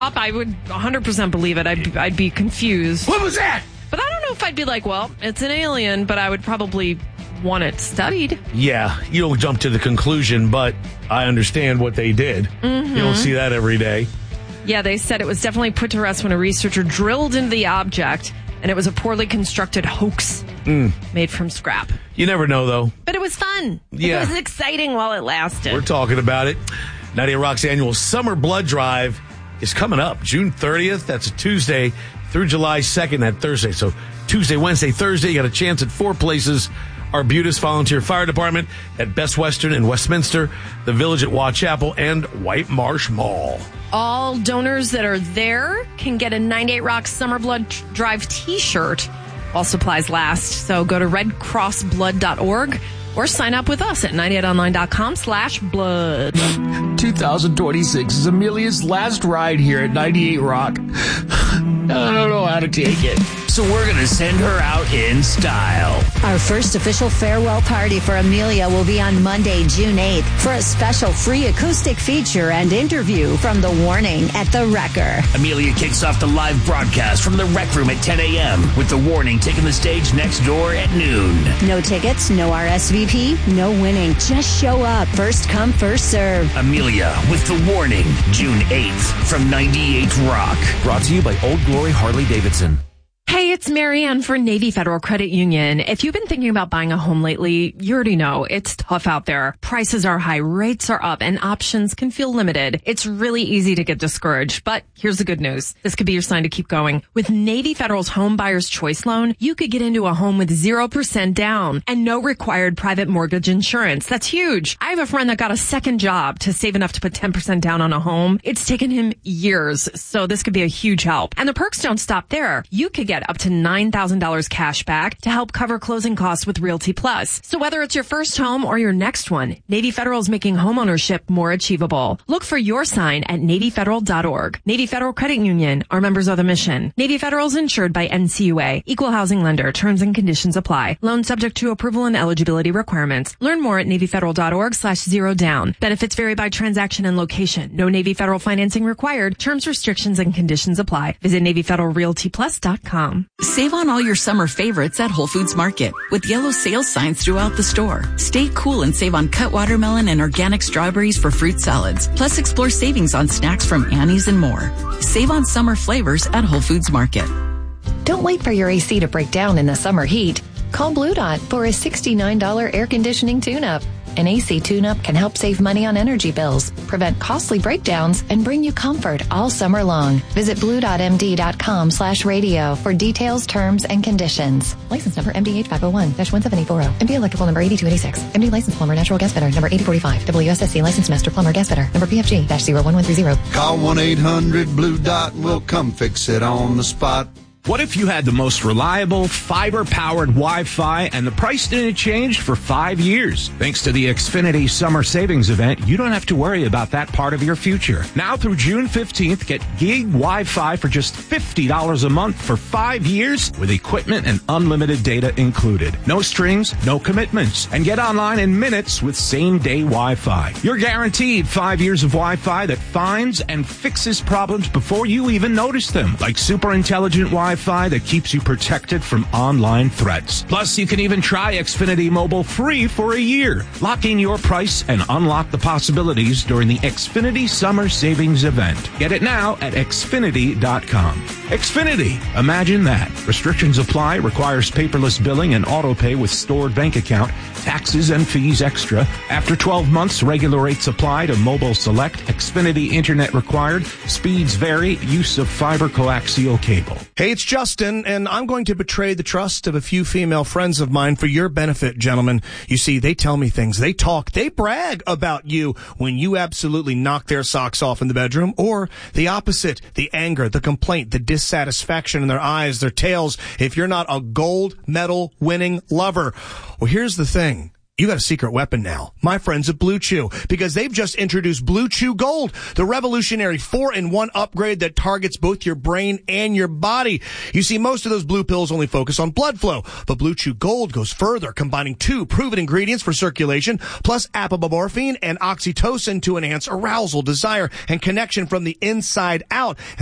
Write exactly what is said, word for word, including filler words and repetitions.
I would one hundred percent believe it. I'd, I'd be confused. What was that? But I don't know if I'd be like, well, it's an alien, but I would probably want it studied. Yeah, you don't jump to the conclusion, but I understand what they did. Mm-hmm. You don't see that every day. Yeah, they said it was definitely put to rest when a researcher drilled into the object, and it was a poorly constructed hoax mm. made from scrap. You never know, though. But it was fun. Yeah. It was exciting while it lasted. We're talking about it. ninety-eight Rock's annual Summer Blood Drive is coming up June thirtieth. That's a Tuesday through July second, that Thursday. So Tuesday, Wednesday, Thursday, you got a chance at four places. Arbutus Volunteer Fire Department at Best Western in Westminster, the Village at Waugh Chapel, and White Marsh Mall. All donors that are there can get a ninety-eight Rock Summer Blood Drive t-shirt while supplies last. So go to red cross blood dot org or sign up with us at ninety-eight online dot com slash blood. twenty twenty-six is Amelia's last ride here at ninety-eight Rock. I don't know how to take it. So we're going to send her out in style. Our first official farewell party for Amelia will be on Monday, June eighth, for a special free acoustic feature and interview from The Warning at The Wrecker. Amelia kicks off the live broadcast from the Rec Room at ten a.m. with The Warning taking the stage next door at noon. No tickets, no R S V P, no winning. Just show up. First come, first serve. Amelia with The Warning, June eighth from ninety-eight Rock. Brought to you by Old Glory Harley-Davidson. Hey, it's Marianne for Navy Federal Credit Union. If you've been thinking about buying a home lately, you already know it's tough out there. Prices are high, rates are up, and options can feel limited. It's really easy to get discouraged, but here's the good news. This could be your sign to keep going. With Navy Federal's Home Buyer's Choice Loan, you could get into a home with zero percent down and no required private mortgage insurance. That's huge. I have a friend that got a second job to save enough to put ten percent down on a home. It's taken him years, so this could be a huge help. And the perks don't stop there. You could get up to nine thousand dollars cash back to help cover closing costs with Realty Plus. So whether it's your first home or your next one, Navy Federal is making homeownership more achievable. Look for your sign at navy federal dot org. Navy Federal Credit Union, our members of the mission. Navy Federal is insured by N C U A. Equal housing lender. Terms and conditions apply. Loan subject to approval and eligibility requirements. Learn more at navy federal dot org slash zero down. Benefits vary by transaction and location. No Navy Federal financing required. Terms, restrictions, and conditions apply. Visit navy federal realty plus dot com. Save on all your summer favorites at Whole Foods Market with yellow sales signs throughout the store. Stay cool and save on cut watermelon and organic strawberries for fruit salads. Plus explore savings on snacks from Annie's and more. Save on summer flavors at Whole Foods Market. Don't wait for your A C to break down in the summer heat. Call Blue Dot for a sixty-nine dollars air conditioning tune-up. An A C tune-up can help save money on energy bills, prevent costly breakdowns, and bring you comfort all summer long. Visit blue dot m d dot com slash radio for details, terms, and conditions. License number M D H five oh one dash one seven eight four zero. M D electrical number eighty-two eighty-six. M D license plumber natural gas fitter number eighty forty-five. W S S C license master plumber gas fitter number P F G dash zero one one three zero. Call one eight hundred blue dot and we'll come fix it on the spot. What if you had the most reliable, fiber-powered Wi-Fi and the price didn't change for five years? Thanks to the Xfinity Summer Savings Event, you don't have to worry about that part of your future. Now through June fifteenth, get gig Wi-Fi for just fifty dollars a month for five years with equipment and unlimited data included. No strings, no commitments, and get online in minutes with same-day Wi-Fi. You're guaranteed five years of Wi-Fi that finds and fixes problems before you even notice them, like super intelligent Wi-Fi Wi-Fi that keeps you protected from online threats. Plus, you can even try Xfinity Mobile free for a year. Lock in your price and unlock the possibilities during the Xfinity Summer Savings Event. Get it now at xfinity dot com. Xfinity. Imagine that. Restrictions apply. Requires paperless billing and auto pay with stored bank account. Taxes and fees extra. After twelve months, regular rates apply to Mobile Select. Xfinity Internet required. Speeds vary. Use of fiber coaxial cable. Hey, it's Justin, and I'm going to betray the trust of a few female friends of mine for your benefit, gentlemen. You see, they tell me things. They talk. They brag about you when you absolutely knock their socks off in the bedroom, or the opposite, the anger, the complaint, the dissatisfaction in their eyes, their tails, if you're not a gold medal winning lover. Well, here's the thing. You got a secret weapon now. My friends at Blue Chew, because they've just introduced Blue Chew Gold, the revolutionary four in one upgrade that targets both your brain and your body. You see, most of those blue pills only focus on blood flow, but Blue Chew Gold goes further, combining two proven ingredients for circulation, plus apomorphine and oxytocin to enhance arousal, desire, and connection from the inside out.